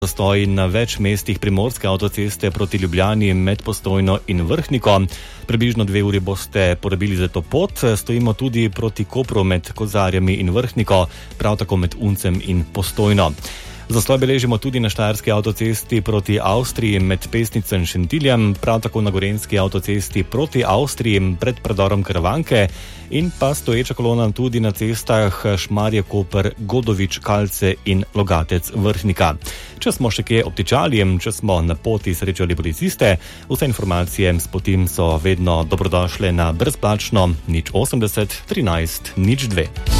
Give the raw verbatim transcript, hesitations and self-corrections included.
Zastoj na več mestih primorske avtoceste proti Ljubljani med Postojno in Vrhniko. Približno dve uri boste porabili za to pot. Stojimo tudi proti Kopru med Kozarjami in Vrhniko, prav tako med Uncem in Postojno. Zastoj beležimo tudi na štajerski avtocesti proti Avstriji med Pesnico in Šentiljem, prav tako na gorenjski avtocesti proti Avstriji pred predorom Karavanke in pa stoječa kolona tudi na cestah Šmarje-Koper, Godovič, Kalce in Logatec, Vrhnika. Če smo še kje obtičali, če smo na poti srečali policiste, vse informacije s potim so vedno dobrodošle na brezplačno nič osemdeset trinajst nič dve.